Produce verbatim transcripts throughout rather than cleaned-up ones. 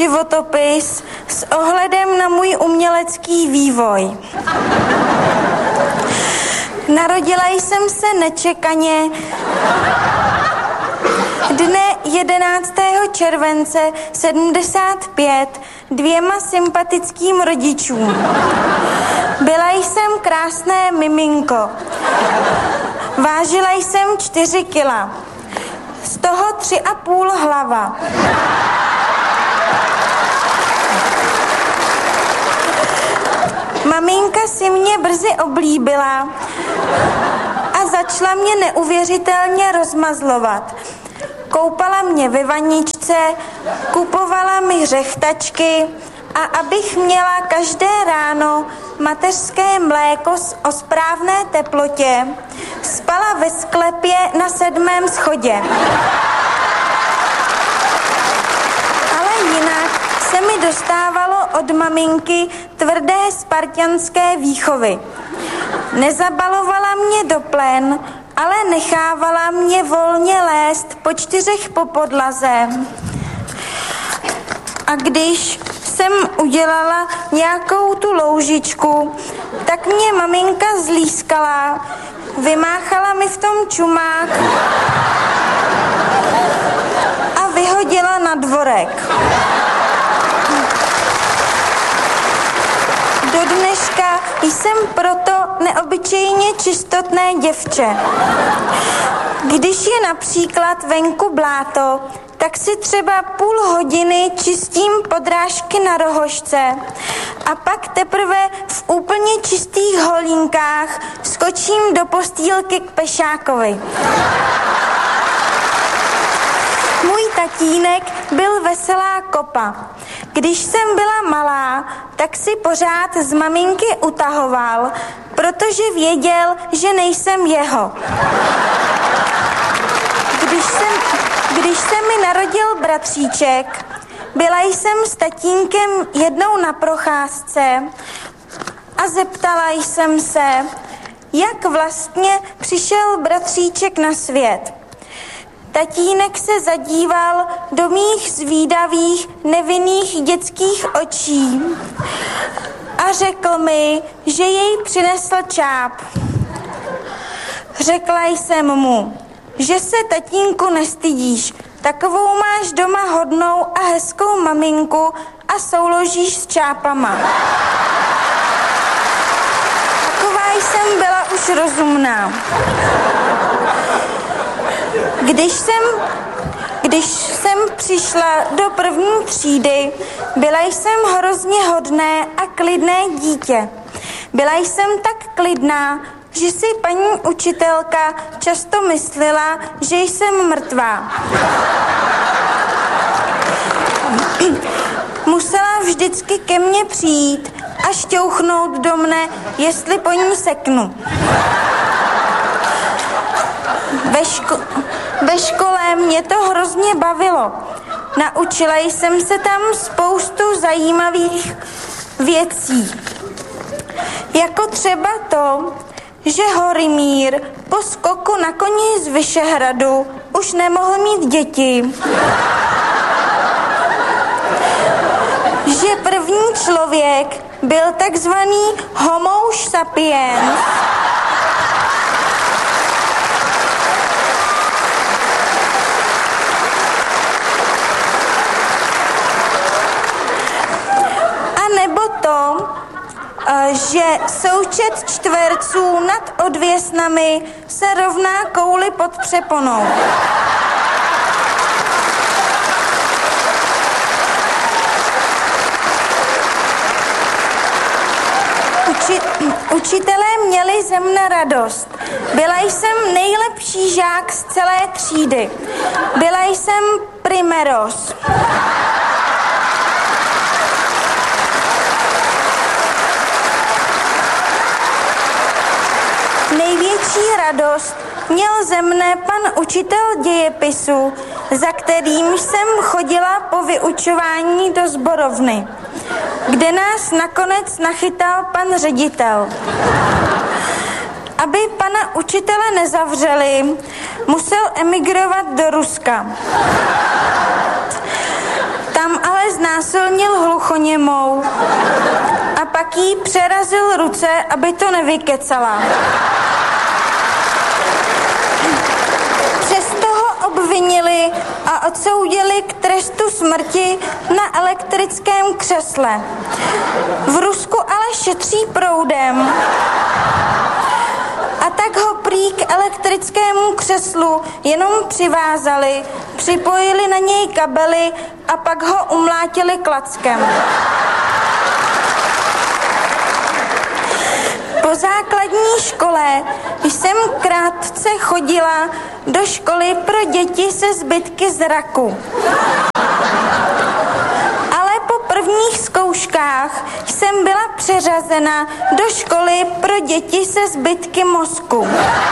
životopis s ohledem na můj umělecký vývoj. Narodila jsem se nečekaně dne jedenáctého července sedmdesát pět dvěma sympatickým rodičům. Byla jsem krásné miminko. Vážila jsem čtyři kila. Z toho tři a půl hlava. Maminka si mě brzy oblíbila a začala mě neuvěřitelně rozmazlovat. Koupala mě ve vaničce, kupovala mi řechtačky a abych měla každé ráno mateřské mléko o správné teplotě, spala ve sklepě na sedmém schodě. Ale jinak se mi dostávalo od maminky tvrdé spartanské výchovy. Nezabalovala mě do plen, ale nechávala mě volně lézt po čtyřech po podlaze. A když jsem udělala nějakou tu loužičku, tak mě maminka zlískala, vymáchala mi v tom čumák a vyhodila na dvorek. Do dneška jsem proto neobyčejně čistotné děvče. Když je například venku bláto, tak si třeba půl hodiny čistím podrážky na rohožce a pak teprve v úplně čistých holínkách skočím do postýlky k pešákovi. Můj tatínek byl veselá kopa. Když jsem byla malá, tak si pořád z maminky utahoval, protože věděl, že nejsem jeho. Když, jsem, když se mi narodil bratříček, byla jsem s tatínkem jednou na procházce a zeptala jsem se, jak vlastně přišel bratříček na svět. Tatínek se zadíval do mých zvídavých, nevinných dětských očí a řekl mi, že jej přinesl čáp. Řekla jsem mu, že se tatínku nestydíš, takovou máš doma hodnou a hezkou maminku a souložíš s čápama. Taková jsem byla už rozumná. Když jsem, když jsem přišla do první třídy, byla jsem hrozně hodné a klidné dítě. Byla jsem tak klidná, že si paní učitelka často myslela, že jsem mrtvá. Musela vždycky ke mně přijít a šťouchnout do mne, jestli po ní seknu. Ve, ško- ve škole mě to hrozně bavilo. Naučila jsem se tam spoustu zajímavých věcí. Jako třeba to, že Horymír po skoku na koni z Vyšehradu už nemohl mít děti. Že první člověk byl takzvaný Homo sapiens. A nebo to, že součet čtverců nad odvěsnami se rovná kouli pod přeponou. Uči, učitelé měli ze mne radost. Byla jsem nejlepší žák z celé třídy. Byla jsem primeros. Největší radost měl ze mne pan učitel dějepisu, za kterým jsem chodila po vyučování do sborovny, kde nás nakonec nachytal pan ředitel. Aby pana učitele nezavřeli, musel emigrovat do Ruska. Tam ale z nás znásilnil hluchoněmou a pak jí přerazil ruce, aby to nevykecala. Přesto ho obvinili a odsoudili k trestu smrti na elektrickém křesle. V Rusku ale šetří proudem. A tak ho prý k elektrickému křeslu jenom přivázali, připojili na něj kabely a pak ho umlátili klackem. Po základní škole jsem krátce chodila do školy pro děti se zbytky zraku. Ale po prvních zkouškách jsem byla přeřazena do školy pro děti se zbytky mozku.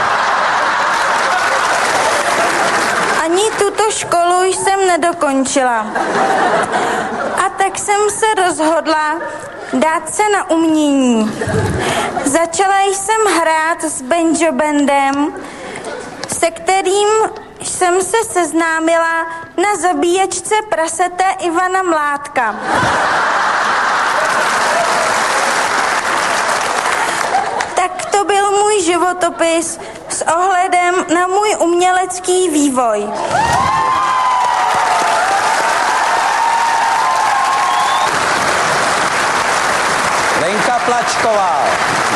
Ani tuto školu jsem nedokončila. A tak jsem se rozhodla dát se na umění. Začala jsem hrát s banjo bandem, se kterým jsem se seznámila na zabíječce prasete Ivana Mládka. Tak to byl můj životopis s ohledem na můj umělecký vývoj. Lenka Plačková.